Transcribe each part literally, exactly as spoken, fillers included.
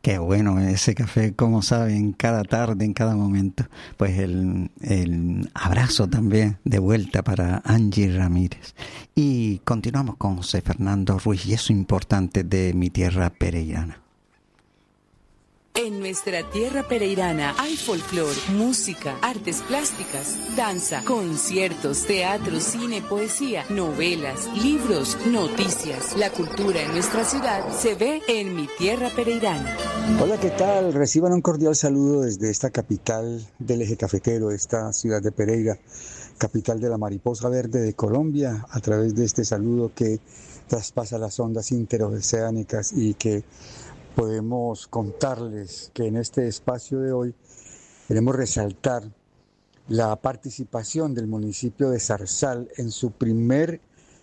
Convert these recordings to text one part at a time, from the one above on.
Qué bueno ese café, como saben, cada tarde, en cada momento. Pues el, el abrazo también de vuelta para Angie Ramírez. Y continuamos con José Fernando Ruiz y eso importante de mi tierra pereirana. En nuestra tierra pereirana hay folclor, música, artes plásticas, danza, conciertos, teatro, cine, poesía, novelas, libros, noticias. La cultura en nuestra ciudad se ve en mi tierra pereirana. Hola, ¿qué tal? Reciban un cordial saludo desde esta capital del eje cafetero, esta ciudad de Pereira, capital de la mariposa verde de Colombia, a través de este saludo que traspasa las ondas interoceánicas y que podemos contarles que en este espacio de hoy queremos resaltar la participación del municipio de Zarzal en su primer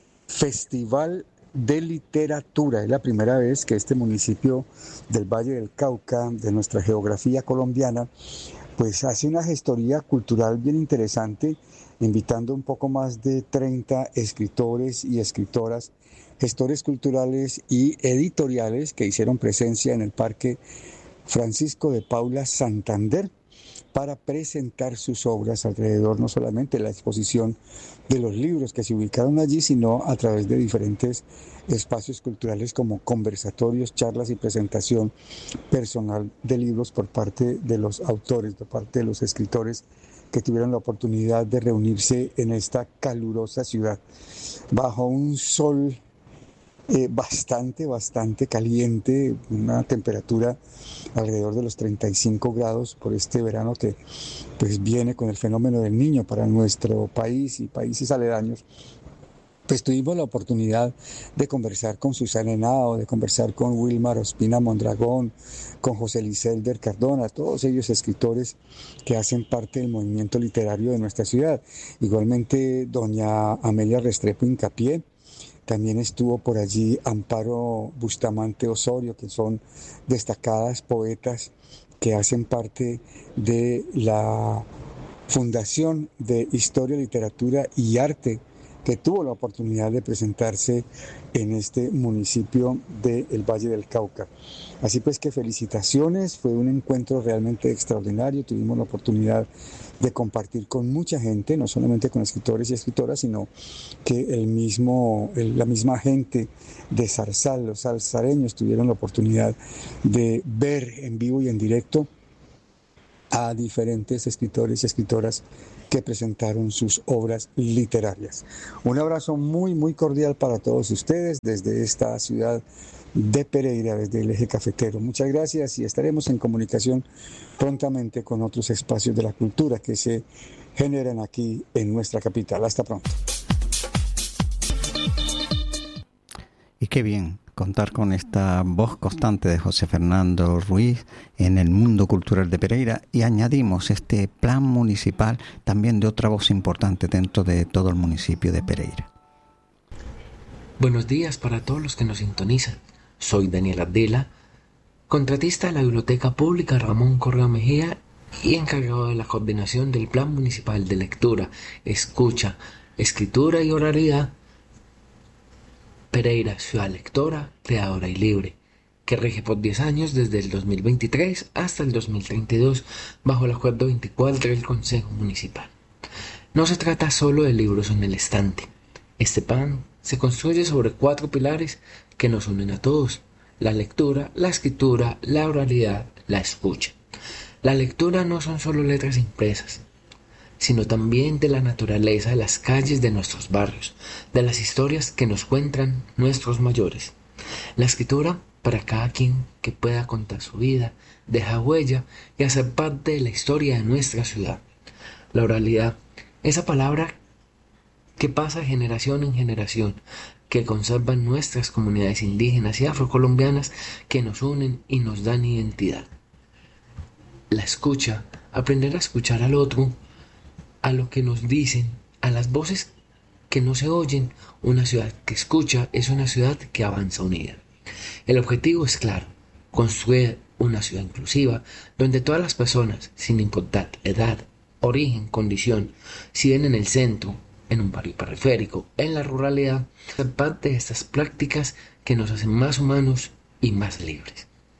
festival de literatura. Es la primera vez que este municipio del Valle del Cauca, de nuestra geografía colombiana, pues hace una gestoría cultural bien interesante, invitando un poco más de treinta escritores y escritoras, gestores culturales y editoriales que hicieron presencia en el Parque Francisco de Paula Santander para presentar sus obras alrededor no solamente de la exposición de los libros que se ubicaron allí, sino a través de diferentes espacios culturales como conversatorios, charlas y presentación personal de libros por parte de los autores, por parte de los escritores que tuvieron la oportunidad de reunirse en esta calurosa ciudad, bajo un sol Eh, bastante, bastante caliente, una temperatura alrededor de los treinta y cinco grados por este verano que pues viene con el fenómeno del Niño para nuestro país y países aledaños. Pues tuvimos la oportunidad de conversar con Susana Henao, de conversar con Wilmar Ospina Mondragón, con José Liselder Cardona, todos ellos escritores que hacen parte del movimiento literario de nuestra ciudad. Igualmente doña Amelia Restrepo Hincapié. También estuvo por allí Amparo Bustamante Osorio, que son destacadas poetas que hacen parte de la Fundación de Historia, Literatura y Arte, que tuvo la oportunidad de presentarse en este municipio del Valle del Cauca. Así pues que felicitaciones, fue un encuentro realmente extraordinario, tuvimos la oportunidad de compartir con mucha gente, no solamente con escritores y escritoras, sino que el mismo, el, la misma gente de Zarzal, los zarzareños, tuvieron la oportunidad de ver en vivo y en directo a diferentes escritores y escritoras que presentaron sus obras literarias. Un abrazo muy, muy cordial para todos ustedes desde esta ciudad de Pereira, desde el eje cafetero. Muchas gracias y estaremos en comunicación prontamente con otros espacios de la cultura que se generan aquí en nuestra capital. Hasta pronto. Y qué bien contar con esta voz constante de José Fernando Ruiz en el mundo cultural de Pereira, y añadimos este plan municipal también de otra voz importante dentro de todo el municipio de Pereira. Buenos días para todos los que nos sintonizan. Soy Daniel Abdela, contratista de la Biblioteca Pública Ramón Correa Mejía y encargado de la coordinación del Plan Municipal de Lectura, Escucha, Escritura y Oralidad Pereira, ciudad lectora, creadora y libre, que rige por diez años desde el dos mil veintitrés hasta el dos mil treinta y dos bajo el Acuerdo veinticuatro del Consejo Municipal. No se trata solo de libros en el estante. Este plan se construye sobre cuatro pilares que nos unen a todos: la lectura, la escritura, la oralidad, la escucha. La lectura no son solo letras impresas, sino también de la naturaleza de las calles de nuestros barrios, de las historias que nos cuentan nuestros mayores. La escritura, para cada quien que pueda contar su vida, deja huella y hacer parte de la historia de nuestra ciudad. La oralidad, esa palabra que pasa de generación en generación, que conservan nuestras comunidades indígenas y afrocolombianas, que nos unen y nos dan identidad. La escucha, aprender a escuchar al otro, a lo que nos dicen, a las voces que no se oyen. Una ciudad que escucha es una ciudad que avanza unida. El objetivo es claro: construir una ciudad inclusiva donde todas las personas, sin importar edad, origen, condición, si viven en el centro, en un barrio periférico, en la ruralidad, sean parte de estas prácticas que nos hacen más humanos y más libres.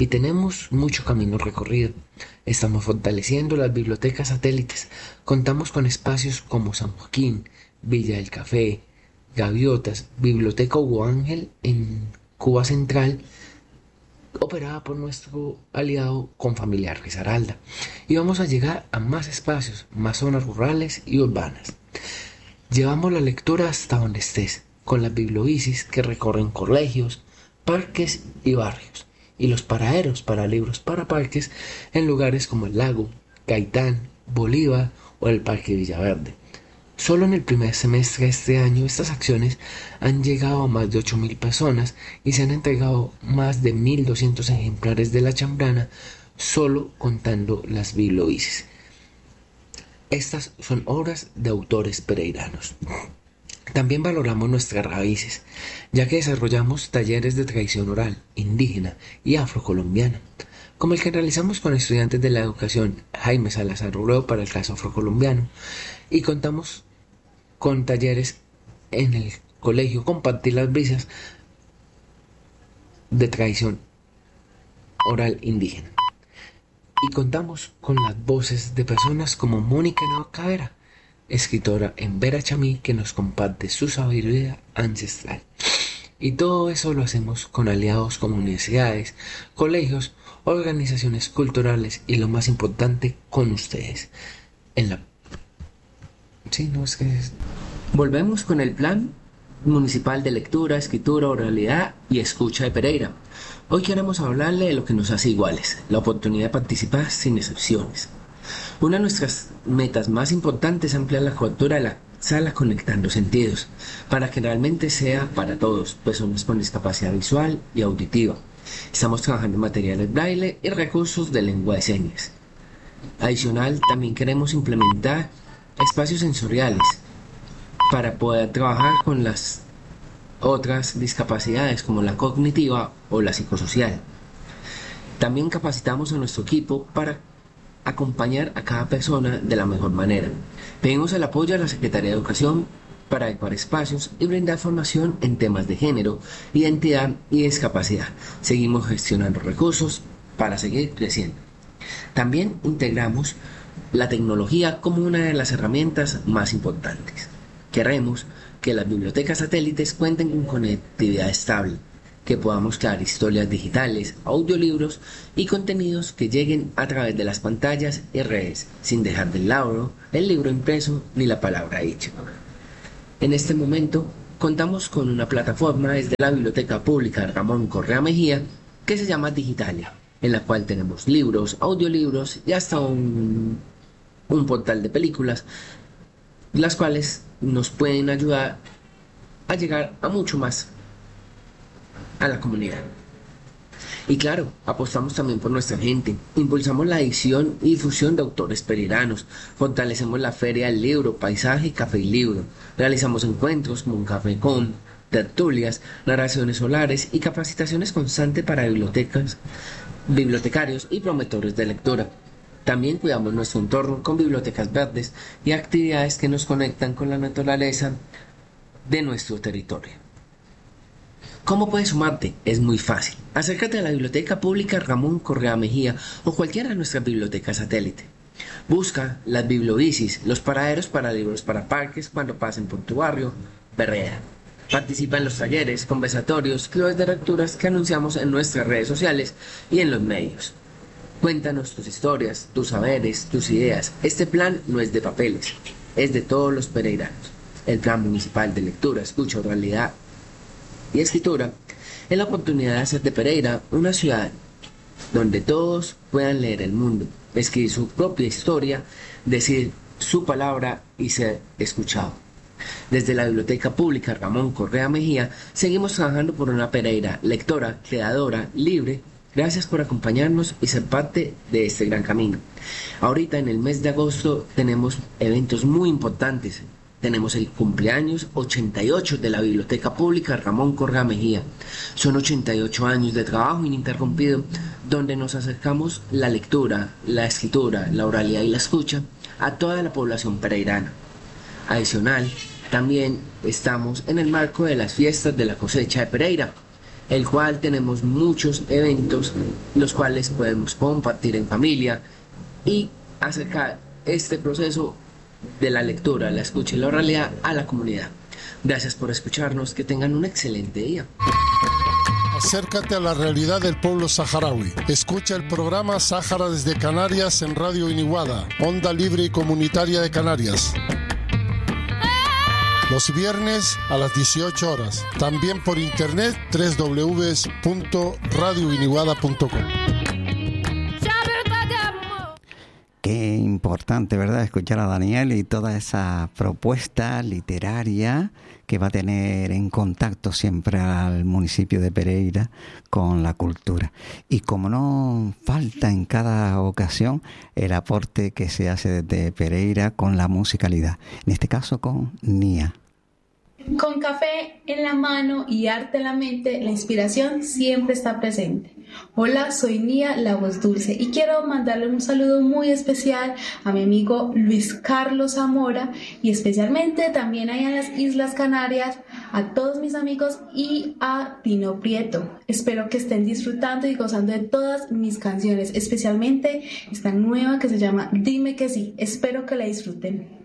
y tenemos mucho camino recorrido. Estamos fortaleciendo las bibliotecas satélites. Contamos con espacios como San Joaquín, Villa del Café, Gaviotas, Biblioteca Hugo Ángel en Cuba Central, operada por nuestro aliado Confamiliar Risaralda. Y vamos a llegar a más espacios, más zonas rurales y urbanas. Llevamos la lectura hasta donde estés, con las bibliobicis que recorren colegios, parques y barrios, y los paraderos para libros para parques en lugares como el Lago, Gaitán, Bolívar o el Parque Villaverde. Solo en el primer semestre de este año estas acciones han llegado a más de ocho mil personas y se han entregado más de mil doscientos ejemplares de La Chambrana, solo contando las bibliobicis. Estas son obras de autores pereiranos. También valoramos nuestras raíces, ya que desarrollamos talleres de tradición oral, indígena y afrocolombiana, como el que realizamos con estudiantes de la educación Jaime Salazar Urreo para el caso afrocolombiano, y contamos con talleres en el colegio Compartir las Brisas de tradición oral indígena. Y contamos con las voces de personas como Mónica Navacavera, escritora en Vera Chamí, que nos comparte su sabiduría ancestral. Y todo eso lo hacemos con aliados como universidades, colegios, organizaciones culturales y lo más importante, con ustedes. En la... Sí, no es que... Volvemos con el Plan Municipal de Lectura, Escritura, Oralidad y Escucha de Pereira. Hoy queremos hablarle de lo que nos hace iguales, la oportunidad de participar sin excepciones. Una de nuestras metas más importantes es ampliar la cobertura de la sala conectando sentidos, para que realmente sea para todos, personas con discapacidad visual y auditiva. Estamos trabajando en materiales braille y recursos de lengua de señas. Adicional, también queremos implementar espacios sensoriales para poder trabajar con las otras discapacidades como la cognitiva o la psicosocial. También capacitamos a nuestro equipo para acompañar a cada persona de la mejor manera. Pedimos el apoyo a la Secretaría de Educación para adecuar espacios y brindar formación en temas de género, identidad y discapacidad. Seguimos gestionando recursos para seguir creciendo. También integramos la tecnología como una de las herramientas más importantes. Queremos que las bibliotecas satélites cuenten con conectividad estable, que podamos crear historias digitales, audiolibros y contenidos que lleguen a través de las pantallas y redes, sin dejar de lado el libro impreso ni la palabra dicha. En este momento contamos con una plataforma desde la Biblioteca Pública Ramón Correa Mejía que se llama Digitalia, en la cual tenemos libros, audiolibros y hasta un, un portal de películas, las cuales nos pueden ayudar a llegar a mucho más a la comunidad. Y claro, apostamos también por nuestra gente, impulsamos la edición y difusión de autores pereiranos, fortalecemos la Feria del Libro, Paisaje, Café y Libro, realizamos encuentros como un café con tertulias, narraciones solares y capacitaciones constantes para bibliotecas, bibliotecarios y promotores de lectura. También cuidamos nuestro entorno con bibliotecas verdes y actividades que nos conectan con la naturaleza de nuestro territorio. ¿Cómo puedes sumarte? Es muy fácil. Acércate a la Biblioteca Pública Ramón Correa Mejía o cualquiera de nuestras bibliotecas satélite. Busca las bibliobicis, los paraderos para libros para parques cuando pasen por tu barrio, vereda. Participa en los talleres, conversatorios, clubes de lecturas que anunciamos en nuestras redes sociales y en los medios. Cuéntanos tus historias, tus saberes, tus ideas. Este plan no es de papeles, es de todos los pereiranos. El Plan Municipal de Lectura, Escucha, Oralidad y Escritura es la oportunidad de hacer de Pereira una ciudad donde todos puedan leer el mundo, escribir su propia historia, decir su palabra y ser escuchado. Desde la Biblioteca Pública Ramón Correa Mejía seguimos trabajando por una Pereira lectora, creadora, libre. Gracias por acompañarnos y ser parte de este gran camino. Ahorita en el mes de agosto tenemos eventos muy importantes. Tenemos el cumpleaños ochenta y ocho de la Biblioteca Pública Ramón Correa Mejía. Son ochenta y ocho años de trabajo ininterrumpido donde nos acercamos la lectura, la escritura, la oralidad y la escucha a toda la población pereirana. Adicional, también estamos en el marco de las fiestas de la cosecha de Pereira. el cual tenemos muchos eventos, los cuales podemos compartir en familia y acercar este proceso de la lectura, la escucha y la oralidad a la comunidad. Gracias por escucharnos, que tengan un excelente día. Acércate a la realidad del pueblo saharaui. Escucha el programa Sáhara desde Canarias en Radio Iniguada, onda libre y comunitaria de Canarias. Los viernes a las dieciocho horas. También por internet doble u doble u doble u punto radio iniguada punto com. Qué importante, ¿verdad?, escuchar a Daniel y toda esa propuesta literaria que va a tener en contacto siempre al municipio de Pereira con la cultura. Y como no falta en cada ocasión el aporte que se hace desde Pereira con la musicalidad, en este caso con Nia. Con café en la mano y arte en la mente, la inspiración siempre está presente. Hola, soy Nia, la voz dulce, y quiero mandarle un saludo muy especial a mi amigo Luis Carlos Zamora y especialmente también allá en las Islas Canarias a todos mis amigos y a Tino Prieto. Espero que estén disfrutando y gozando de todas mis canciones, especialmente esta nueva que se llama Dime que sí. Espero que la disfruten.